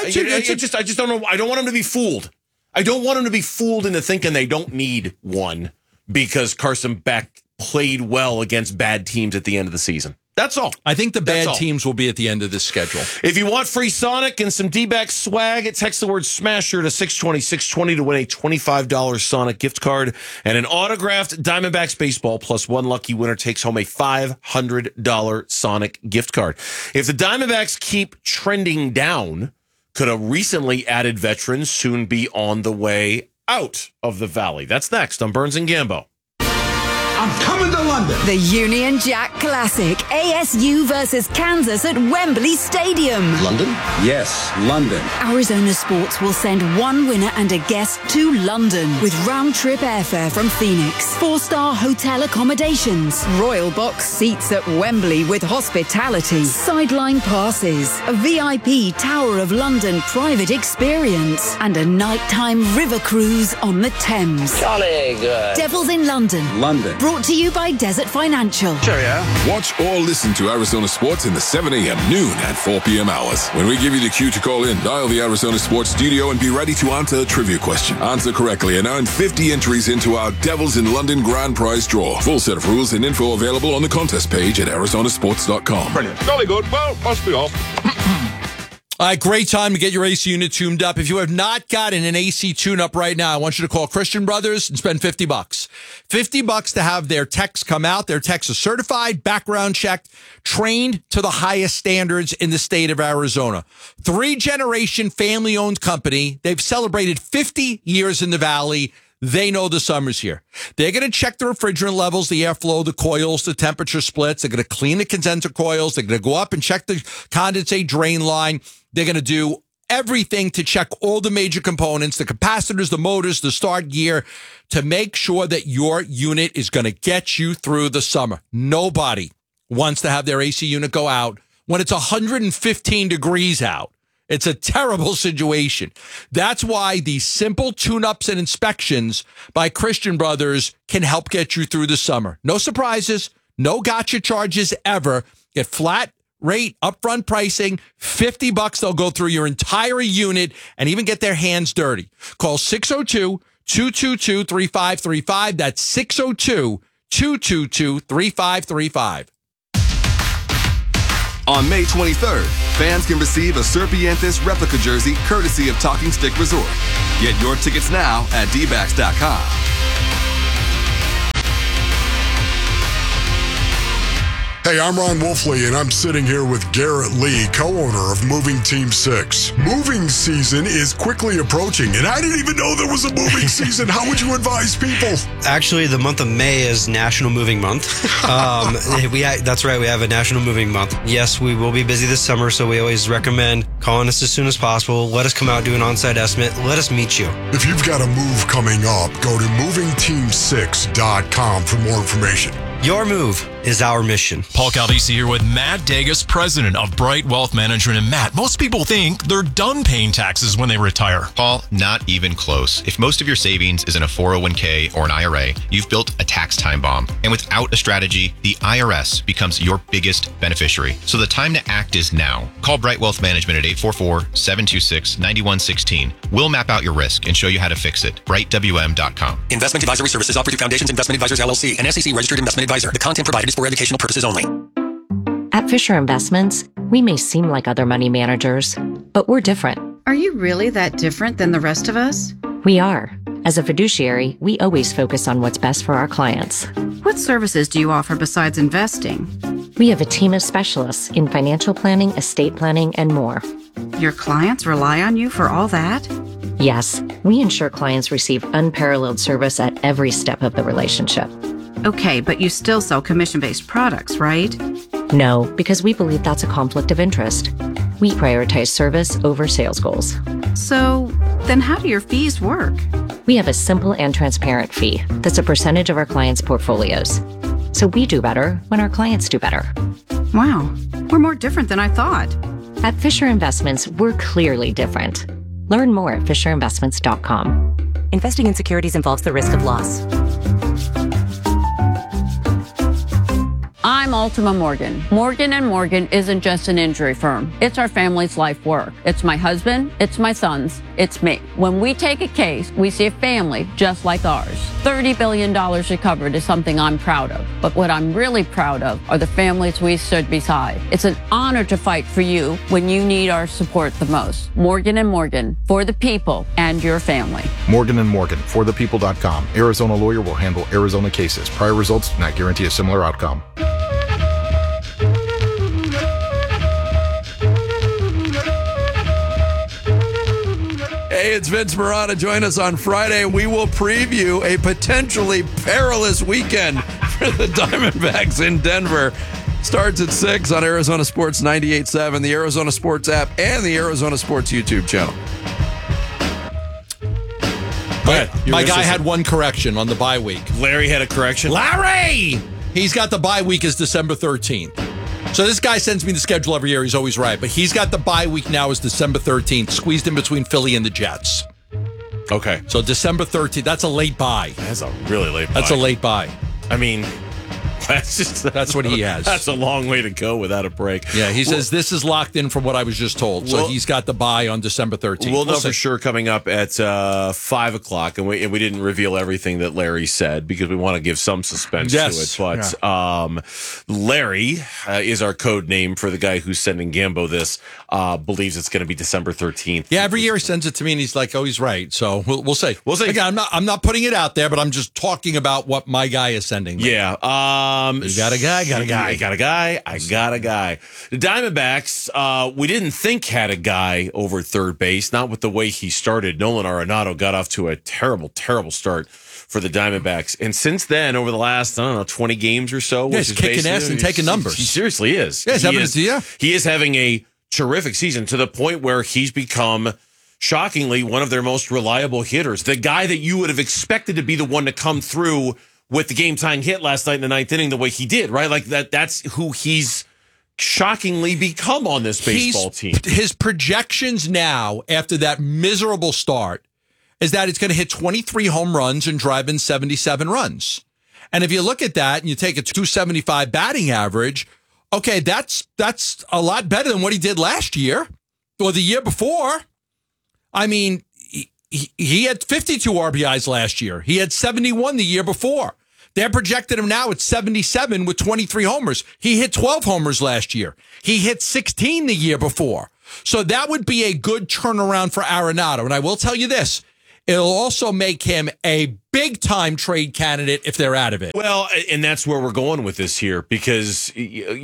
don't know. I don't want them to be fooled. I don't want them to be fooled into thinking they don't need one because Carson Beck played well against bad teams at the end of the season. That's all. I think the bad teams will be at the end of this schedule. If you want free Sonic and some D-back swag, text the word Smasher to 620-620 to win a $25 Sonic gift card and an autographed Diamondbacks baseball, plus one lucky winner takes home a $500 Sonic gift card. If the Diamondbacks keep trending down, could a recently added veteran soon be on the way out of the Valley? That's next on Burns and Gambo. I'm coming to London. The Union Jack Classic, ASU versus Kansas at Wembley Stadium. London? Yes, London. Arizona Sports will send one winner and a guest to London with round-trip airfare from Phoenix, 4-star hotel accommodations, Royal Box seats at Wembley with hospitality, sideline passes, a VIP Tower of London private experience, and a nighttime river cruise on the Thames. Jolly good. Devils in London. London. Brought to you by Desert Financial. Cheerio. Watch or listen to Arizona Sports in the 7 a.m., noon, and 4 p.m. hours. When we give you the cue to call in, dial the Arizona Sports studio and be ready to answer a trivia question. Answer correctly and earn 50 entries into our Devils in London grand prize draw. Full set of rules and info available on the contest page at arizonasports.com. Brilliant. Jolly good. Well, must be off. All right, great time to get your AC unit tuned up. If you have not gotten an AC tune-up right now, I want you to call Christian Brothers and spend $50. $50 to have their techs come out. Their techs are certified, background checked, trained to the highest standards in the state of Arizona. 3-generation family-owned company. They've celebrated 50 years in the Valley. They know the summer's here. They're going to check the refrigerant levels, the airflow, the coils, the temperature splits. They're going to clean the condenser coils. They're going to go up and check the condensate drain line. They're going to do everything to check all the major components, the capacitors, the motors, the start gear, to make sure that your unit is going to get you through the summer. Nobody wants to have their AC unit go out when it's 115 degrees out. It's a terrible situation. That's why these simple tune-ups and inspections by Christian Brothers can help get you through the summer. No surprises, no gotcha charges ever. Get flat rate, upfront pricing, $50. They'll go through your entire unit and even get their hands dirty. Call 602-222-3535. That's 602-222-3535. On May 23rd, fans can receive a Serpientes replica jersey courtesy of Talking Stick Resort. Get your tickets now at dbacks.com. Hey, I'm Ron Wolfley, and I'm sitting here with Garrett Lee, co-owner of Moving Team 6. Moving season is quickly approaching, and I didn't even know there was a moving season. How would you advise people? Actually, the month of May is National Moving Month. That's right, we have a National Moving Month. Yes, we will be busy this summer, so we always recommend calling us as soon as possible. Let us come out, do an on-site estimate. Let us meet you. If you've got a move coming up, go to movingteam6.com for more information. Your move is our mission. Paul Calvisi here with Matt Dagus, president of Bright Wealth Management. And Matt, most people think they're done paying taxes when they retire. Paul, not even close. If most of your savings is in a 401k or an IRA, you've built a tax time bomb. And without a strategy, the IRS becomes your biggest beneficiary. So the time to act is now. Call Bright Wealth Management at 844-726-9116. We'll map out your risk and show you how to fix it. BrightWM.com. Investment advisory services offered through Foundations Investment Advisors LLC, an SEC registered investment advisor. The content provided is for educational purposes only. At Fisher Investments, we may seem like other money managers, but we're different. Are you really that different than the rest of us? We are. As a fiduciary, we always focus on what's best for our clients. What services do you offer besides investing? We have a team of specialists in financial planning, estate planning, and more. Your clients rely on you for all that? Yes, we ensure clients receive unparalleled service at every step of the relationship. Okay, but you still sell commission-based products, right? No, because we believe that's a conflict of interest. We prioritize service over sales goals. So, then how do your fees work? We have a simple and transparent fee that's a percentage of our clients' portfolios. So we do better when our clients do better. Wow, we're more different than I thought. At Fisher Investments, we're clearly different. Learn more at fisherinvestments.com. Investing in securities involves the risk of loss. I'm Ultima Morgan. Morgan & Morgan isn't just an injury firm. It's our family's life work. It's my husband, it's my sons, it's me. When we take a case, we see a family just like ours. $30 billion recovered is something I'm proud of. But what I'm really proud of are the families we stood beside. It's an honor to fight for you when you need our support the most. Morgan & Morgan, for the people and your family. Morgan & Morgan, forthepeople.com. Arizona lawyer will handle Arizona cases. Prior results do not guarantee a similar outcome. Hey, it's Vince Marotta. Join us on Friday. We will preview a potentially perilous weekend for the Diamondbacks in Denver. Starts at 6 on Arizona Sports 98.7, the Arizona Sports app, and the Arizona Sports YouTube channel. My guy had one correction on the bye week. Larry had a correction? Larry! He's got the bye week as December 13th. So this guy sends me the schedule every year. He's always right. But he's got the bye week now as December 13th, squeezed in between Philly and the Jets. Okay. So December 13th, that's a late bye. That's a really late buy. That's a late buy. I mean, That's what he has. That's a long way to go without a break. Yeah, he says this is locked in from what I was just told. So he's got the bye on December 13th. We'll know for sure coming up at 5 o'clock. And we didn't reveal everything that Larry said because we want to give some suspense to it. But Larry is our code name for the guy who's sending Gambo this, believes it's going to be December 13th. Yeah, every year he sends it to me and he's like, oh, he's right. So we'll see. We'll see. Again, I'm not putting it out there, but I'm just talking about what my guy is sending me. Yeah. You got a guy, got a guy. I got a guy, I got a guy. The Diamondbacks, we didn't think had a guy over third base, not with the way he started. Nolan Arenado got off to a terrible, terrible start for the Diamondbacks. And since then, over the last, 20 games or so. Yeah, he's kicking ass and taking numbers. He seriously is. Yeah, he is having a terrific season to the point where he's become, shockingly, one of their most reliable hitters. The guy that you would have expected to be the one to come through with the game-tying hit last night in the ninth inning the way he did, right? Like that's who he's shockingly become on this baseball team. His projections now, after that miserable start, is that it's going to hit 23 home runs and drive in 77 runs. And if you look at that and you take a 275 batting average, okay, that's a lot better than what he did last year or the year before. I mean, he had 52 RBIs last year. He had 71 the year before. They're projecting him now at 77 with 23 homers. He hit 12 homers last year. He hit 16 the year before. So that would be a good turnaround for Arenado. And I will tell you this, it'll also make him a big-time trade candidate if they're out of it. Well, and that's where we're going with this here because,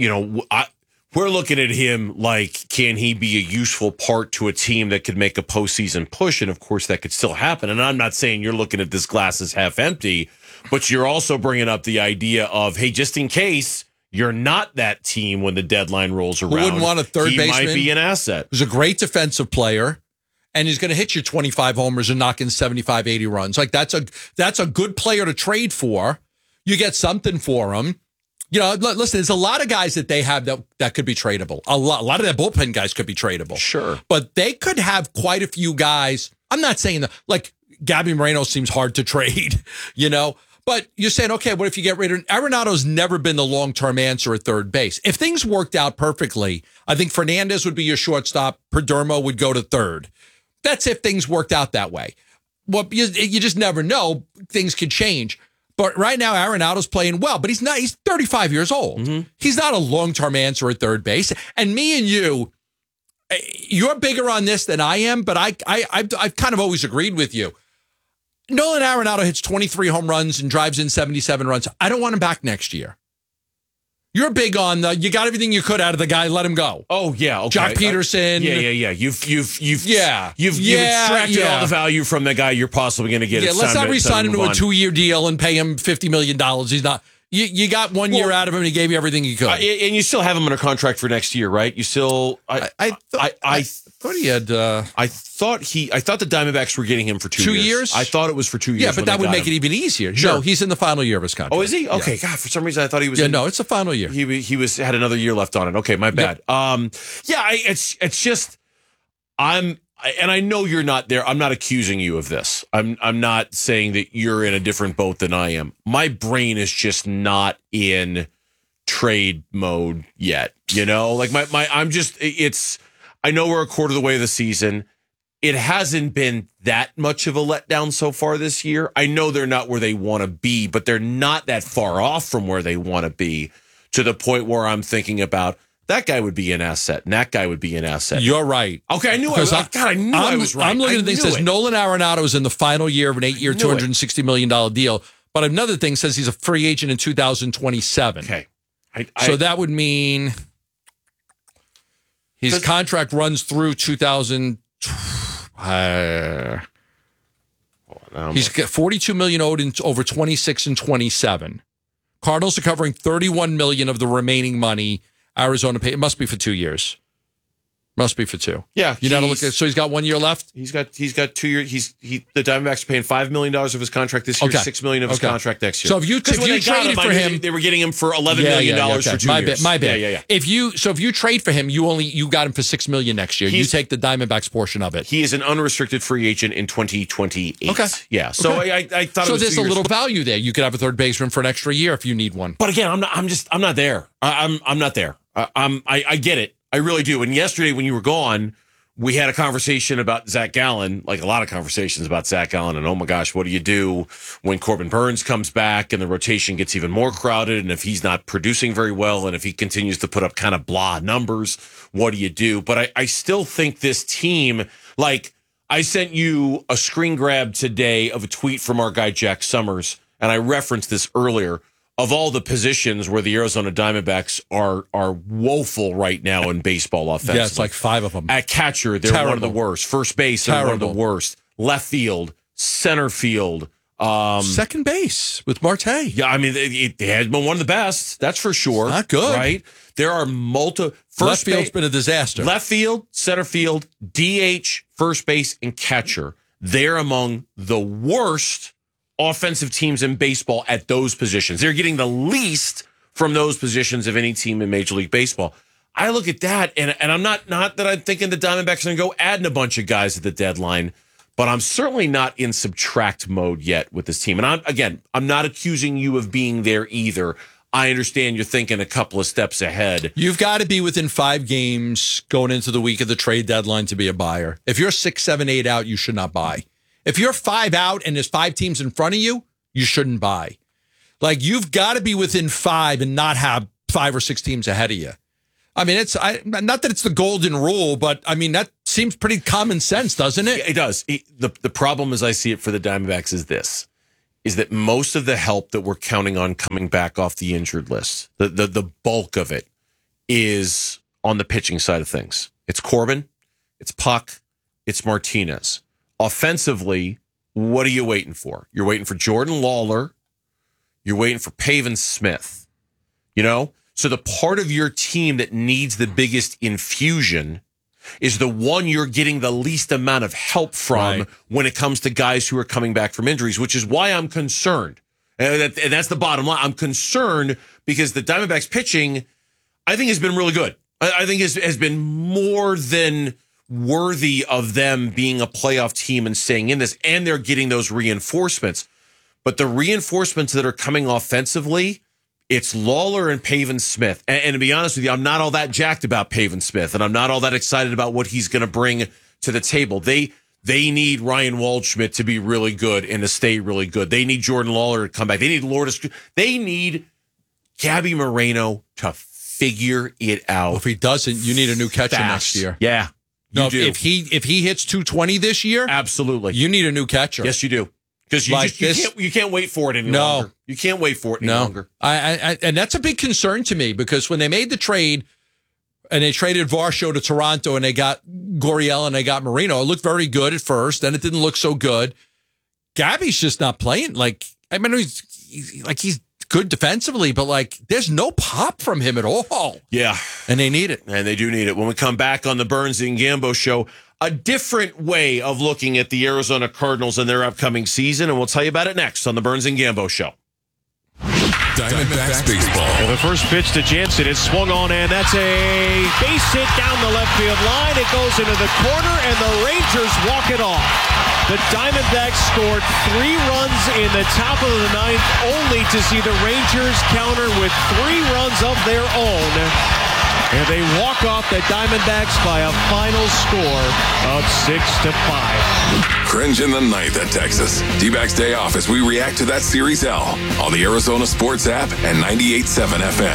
we're looking at him like, can he be a useful part to a team that could make a postseason push? And, of course, that could still happen. And I'm not saying you're looking at this glass as half empty, but you're also bringing up the idea of, hey, just in case you're not that team when the deadline rolls around. Who wouldn't want a third baseman? He might be an asset. He's a great defensive player, and he's going to hit you 25 homers and knock in 75, 80 runs. Like, that's a good player to trade for. You get something for him. Listen, there's a lot of guys that they have that could be tradable. A lot of their bullpen guys could be tradable. Sure. But they could have quite a few guys. I'm not saying that, like, Gabby Moreno seems hard to trade, But you're saying, okay, what if you get rid of Arenado's never been the long-term answer at third base. If things worked out perfectly, I think Fernandez would be your shortstop. Perdomo would go to third. That's if things worked out that way. Well, you just never know. Things could change. But right now, Arenado's playing well, but he's 35 years old. Mm-hmm. He's not a long-term answer at third base. And me and you're bigger on this than I am, but I've kind of always agreed with you. Nolan Arenado hits 23 home runs and drives in 77 runs. I don't want him back next year. You're big on you got everything you could out of the guy, let him go. Oh yeah, okay. Jock Peterson. Yeah. You've extracted all the value from the guy you're possibly going to get. Yeah, let's not re-sign him to a 2-year deal and pay him $50 million. He's not. You got 1 year out of him and he gave you everything you could. And you still have him under contract for next year, right? You still I thought he had I thought the Diamondbacks were getting him for 2 years. I thought it was for 2 years. Yeah, but that would make it even easier. Sure. No, he's in the final year of his contract. Oh, is he? Okay. Yeah. God, for some reason I thought he was no, it's the final year. He had another year left on it. Okay, my bad. Yep. It's just and I know you're not there. I'm not accusing you of this. I'm not saying that you're in a different boat than I am. My brain is just not in trade mode yet. Like I know we're a quarter of the way of the season. It hasn't been that much of a letdown so far this year. I know they're not where they want to be, but they're not that far off from where they want to be to the point where I'm thinking about that guy would be an asset, and that guy would be an asset. You're right. Okay, I knew I was right. I'm looking at things that says Nolan Arenado is in the final year of an 8-year, $260 million deal. But another thing says he's a free agent in 2027. Okay. So that would mean his contract runs through 2000. He's got $42 million owed in over 26 and 27. Cardinals are covering $31 million of the remaining money. Arizona pay. It must be for 2 years. Must be for 2. Yeah, you got to look at. So he's got 1 year left. He's got 2 years. The Diamondbacks are paying $5 million of his contract this year, $6 million of his contract next year. So if you traded for him, they were getting him for $11 million for 2 years. My bad. Yeah. If you trade for him, you got him for $6 million next year. You take the Diamondbacks portion of it. He is an unrestricted free agent in 2028. Okay. Yeah. So I thought. So it was there's a little value there. You could have a third baseman for an extra year if you need one. But again, I'm not there. I'm not there. I get it. I really do. And yesterday when you were gone, we had a conversation about Zach Gallen, like a lot of conversations about Zach Gallen. And oh my gosh, what do you do when Corbin Burns comes back and the rotation gets even more crowded? And if he's not producing very well and if he continues to put up kind of blah numbers, what do you do? But I still think this team, like I sent you a screen grab today of a tweet from our guy, Jack Summers. And I referenced this earlier. Of all the positions where the Arizona Diamondbacks are woeful right now in baseball offensively. Yeah, it's like 5 of them. At catcher, they're one of the worst. First base, they're one of the worst. Left field, center field. Second base with Marte. Yeah, I mean, it has been one of the best. That's for sure. It's not good. Right? There are multiple. Left field's been a disaster. Left field, center field, DH, first base, and catcher. They're among the worst offensive teams in baseball at those positions. They're getting the least from those positions of any team in Major League Baseball. I look at that, and I'm not that I'm thinking the Diamondbacks are going to go adding a bunch of guys at the deadline, but I'm certainly not in subtract mode yet with this team. And I'm not accusing you of being there either. I understand you're thinking a couple of steps ahead. You've got to be within 5 games going into the week of the trade deadline to be a buyer. If you're 6, 7, 8 out, you should not buy. If you're 5 out and there's 5 teams in front of you, you shouldn't buy. Like, you've got to be within 5 and not have 5 or 6 teams ahead of you. I mean, not that it's the golden rule, but I mean, that seems pretty common sense, doesn't it? It does. The problem as I see it for the Diamondbacks is that most of the help that we're counting on coming back off the injured list, the bulk of it is on the pitching side of things. It's Corbin, it's Puck, it's Martinez. Offensively, what are you waiting for? You're waiting for Jordan Lawler. You're waiting for Pavin Smith. You know? So the part of your team that needs the biggest infusion is the one you're getting the least amount of help from when it comes to guys who are coming back from injuries, which is why I'm concerned. And that's the bottom line. I'm concerned because the Diamondbacks pitching, I think, has been really good. I think has been more than worthy of them being a playoff team and staying in this, and they're getting those reinforcements. But the reinforcements that are coming offensively, it's Lawler and Pavin Smith. And to be honest with you, I'm not all that jacked about Pavin Smith, and I'm not all that excited about what he's going to bring to the table. They need Ryan Waldschmidt to be really good and to stay really good. They need Jordan Lawler to come back. They need Lourdes. They need Gabby Moreno to figure it out. Well, if he doesn't, you need a new catcher next year. Yeah. No, if he hits 220 this year, absolutely, you need a new catcher. Yes, you do, because you can't wait for it any longer. You can't wait for it any longer. And that's a big concern to me because when they made the trade and they traded Varsho to Toronto and they got Gurriel and they got Marino, it looked very good at first. Then it didn't look so good. Gabby's just not playing. Like, I mean, he's good defensively, but like there's no pop from him at all. Yeah. And they need it. And they do need it. When we come back on the Burns and Gambo show, a different way of looking at the Arizona Cardinals and their upcoming season, and we'll tell you about it next on the Burns and Gambo show. Diamondbacks baseball. Well, the first pitch to Jansen is swung on, and that's a base hit down the left field line. It goes into the corner, and the Rangers walk it off. The Diamondbacks scored 3 runs in the top of the 9th, only to see the Rangers counter with 3 runs of their own. And they walk off the Diamondbacks by a final score of 6-5. Cringe in the 9th at Texas. D-backs day off as we react to that Series L on the Arizona Sports app and 98.7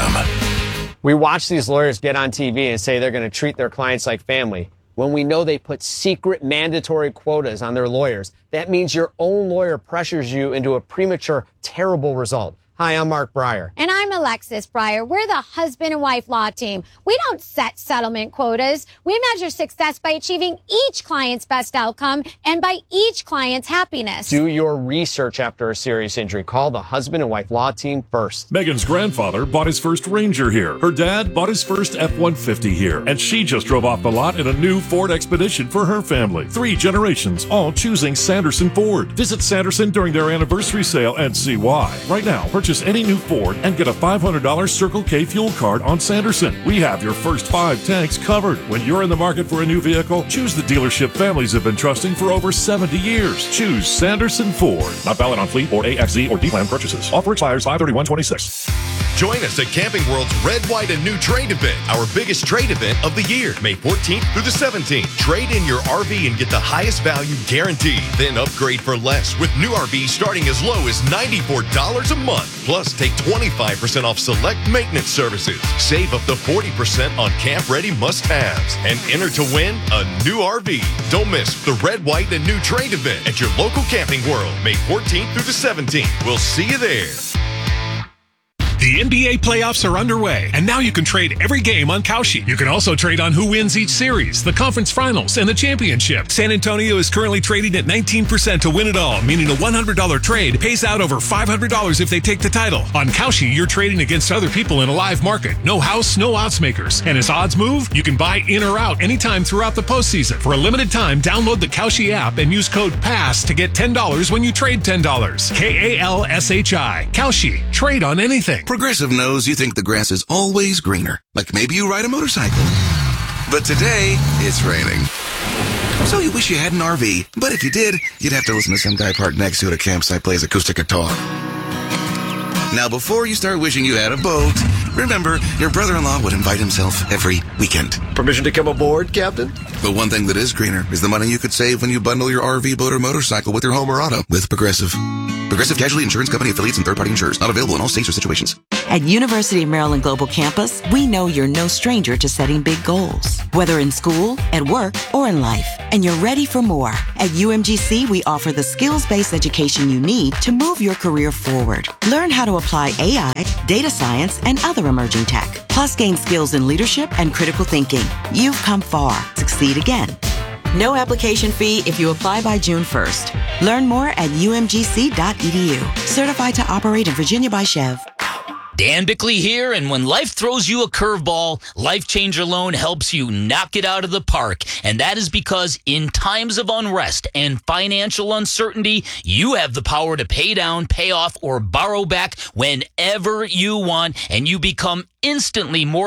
FM. We watch these lawyers get on TV and say they're going to treat their clients like family, when we know they put secret mandatory quotas on their lawyers. That means your own lawyer pressures you into a premature, terrible result. Hi, I'm Mark Breyer. And I'm Alexis Breyer. We're the husband and wife law team. We don't set settlement quotas. We measure success by achieving each client's best outcome and by each client's happiness. Do your research after a serious injury. Call the husband and wife law team first. Megan's grandfather bought his first Ranger here. Her dad bought his first F-150 here. And she just drove off the lot in a new Ford Expedition for her family. 3 generations, all choosing Sanderson Ford. Visit Sanderson during their anniversary sale and see why. Right now, purchase any new Ford and get a $500 Circle K fuel card on Sanderson. We have your first 5 tanks covered. When you're in the market for a new vehicle, choose the dealership families have been trusting for over 70 years. Choose Sanderson Ford. Not valid on fleet or AXZ or D-Plan purchases. Offer expires 5/31/26. Join us at Camping World's Red, White, and New Trade event, our biggest trade event of the year, May 14th through the 17th. Trade in your RV and get the highest value guaranteed. Then upgrade for less with new RVs starting as low as $94 a month. Plus, take 25% off select maintenance services. Save up to 40% on camp-ready must-haves. And enter to win a new RV. Don't miss the Red, White, and New Trade event at your local Camping World, May 14th through the 17th. We'll see you there. The NBA playoffs are underway, and now you can trade every game on Kalshi. You can also trade on who wins each series, the conference finals, and the championship. San Antonio is currently trading at 19% to win it all, meaning a $100 trade pays out over $500 if they take the title. On Kalshi, you're trading against other people in a live market. No house, no odds makers. And as odds move, you can buy in or out anytime throughout the postseason. For a limited time, download the Kalshi app and use code PASS to get $10 when you trade $10. Kalshi. Kalshi. Trade on anything. Progressive knows you think the grass is always greener. Like maybe you ride a motorcycle. But today, it's raining. So you wish you had an RV. But if you did, you'd have to listen to some guy parked next to it at a campsite plays acoustic guitar. Now, before you start wishing you had a boat, remember, your brother-in-law would invite himself every weekend. Permission to come aboard, Captain? But one thing that is greener is the money you could save when you bundle your RV, boat, or motorcycle with your home or auto with Progressive. Progressive Casualty Insurance Company affiliates and third-party insurers. Not available in all states or situations. At University of Maryland Global Campus, we know you're no stranger to setting big goals, whether in school, at work, or in life. And you're ready for more. At UMGC, we offer the skills-based education you need to move your career forward. Learn how to apply AI, data science, and other emerging tech. Plus, gain skills in leadership and critical thinking. You've come far. Succeed again. No application fee if you apply by June 1st. Learn more at umgc.edu. Certified to operate in Virginia by Chev. Dan Bickley here, and when life throws you a curveball, Life Changer Loan helps you knock it out of the park. And that is because in times of unrest and financial uncertainty, you have the power to pay down, pay off, or borrow back whenever you want, and you become instantly more